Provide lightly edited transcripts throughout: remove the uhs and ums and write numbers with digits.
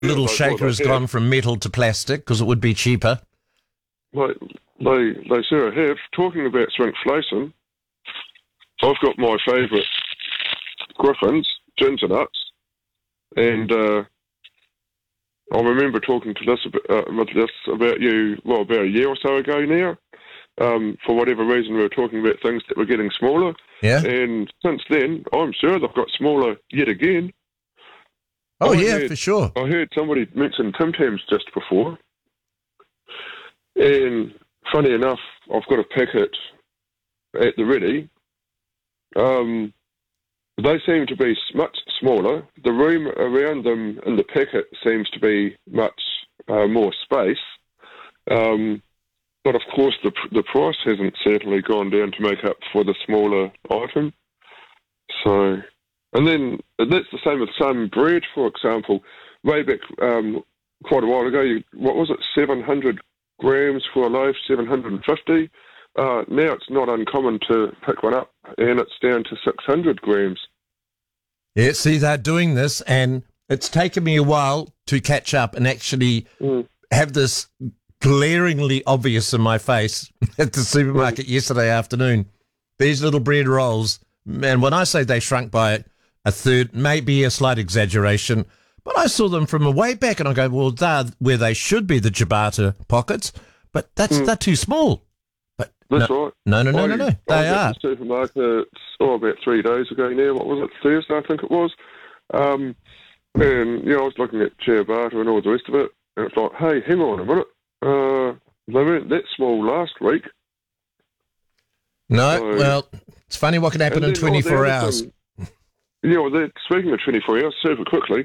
little shaker has gone from metal to plastic because it would be cheaper. They sure have. Talking about shrinkflation, I've got my favourite Griffins, ginger nuts, and I remember talking to this about you, about a year or so ago now. For whatever reason, we were talking about things that were getting smaller. Yeah. And since then, I'm sure they've got smaller yet again. Oh, for sure. I heard somebody mention Tim Tams just before. And funny enough, I've got a packet at the ready. They seem to be much smaller. The room around them in the packet seems to be much more space. But of course, the price hasn't certainly gone down to make up for the smaller item. So, and then that's the same with some bread, for example. Way back quite a while ago, what was it, 700 grams for a loaf, 750. Now it's not uncommon to pick one up, and it's down to 600 grams. Yeah, see, they're doing this, and it's taken me a while to catch up and actually have this glaringly obvious in my face at the supermarket yesterday afternoon. These little bread rolls, and when I say they shrunk by a third, maybe a slight exaggeration, but I saw them from a way back, and I go, well, they're where they should be, the ciabatta pockets, but they're too small. But that's right. No. They are. I was at the supermarket about 3 days ago now. What was it, Thursday, I think it was. And, I was looking at ciabatta and all the rest of it, and it's like, hey, hang on a minute. They weren't that small last week. No, well, it's funny what can happen in 24 hours. Speaking of 24 hours, super quickly,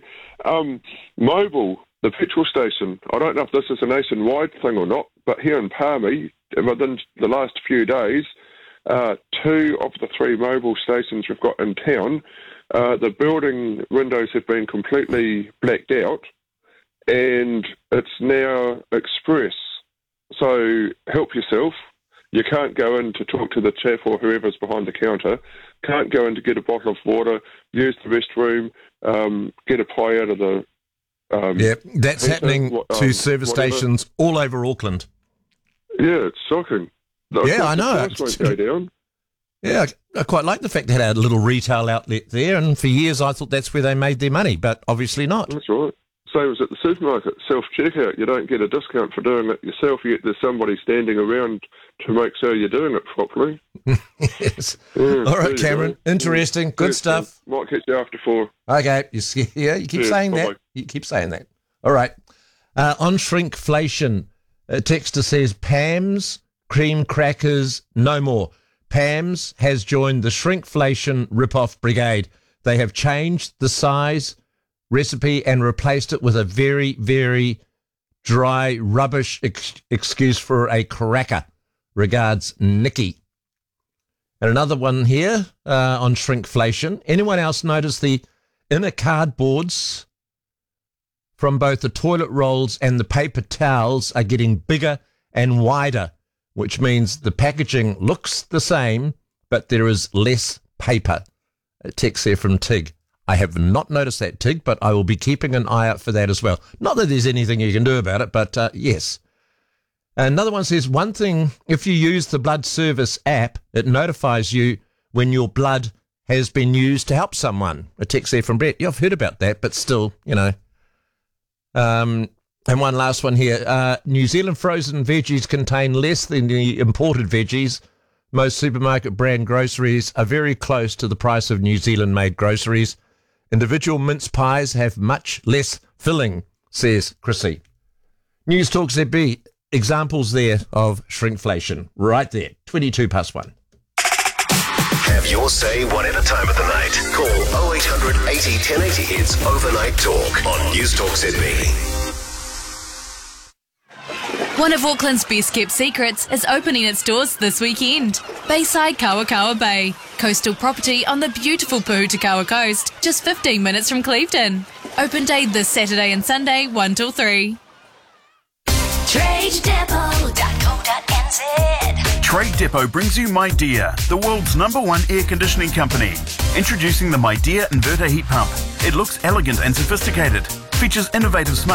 Mobil, the petrol station, I don't know if this is a nationwide thing or not, but here in Palmy, within the last few days, 2 of the 3 Mobil stations we've got in town, the building windows have been completely blacked out, and it's now express. So help yourself. You can't go in to talk to the chef or whoever's behind the counter. Can't go in to get a bottle of water, use the restroom, get a pie out of the... that's happening to service stations all over Auckland. Yeah, it's shocking. I know. The price won't go down. Yeah, I quite like the fact they had a little retail outlet there, and for years I thought that's where they made their money, but obviously not. That's right. Same as at the supermarket, self-checkout. You don't get a discount for doing it yourself. There's somebody standing around to make sure you're doing it properly. Yes. All right, Cameron. Interesting. Good stuff. Might catch you after 4. Okay. You keep saying that. Bye-bye. You keep saying that. All right. On shrinkflation, a texter says, Pam's cream crackers, no more. Pam's has joined the shrinkflation rip-off brigade. They have changed the size, recipe, and replaced it with a very, very dry, rubbish excuse for a cracker. Regards, Nikki. And another one here on shrinkflation. Anyone else notice the inner cardboards from both the toilet rolls and the paper towels are getting bigger and wider, which means the packaging looks the same, but there is less paper. A text here from Tig. I have not noticed that, Tig, but I will be keeping an eye out for that as well. Not that there's anything you can do about it, but yes. Another one says, one thing, if you use the Blood Service app, it notifies you when your blood has been used to help someone. A text there from Brett. Yeah, I've heard about that, but still, And one last one here. New Zealand frozen veggies contain less than the imported veggies. Most supermarket brand groceries are very close to the price of New Zealand-made groceries. Individual mince pies have much less filling, says Chrissy. News Talk ZB. Examples there of shrinkflation. Right there. 1. Have your say one at a time of the night. Call 0800 80 1080 hits Overnight Talk on News Talk ZB. One of Auckland's best kept secrets is opening its doors this weekend. Bayside Kawakawa Bay. Coastal property on the beautiful Puhutakawa coast, just 15 minutes from Clevedon. Open day this Saturday and Sunday, 1 till 3. TradeDepot.co.nz Trade Depot brings you MyDear, the world's #1 air conditioning company. Introducing the MyDear Inverter Heat Pump. It looks elegant and sophisticated, features innovative smart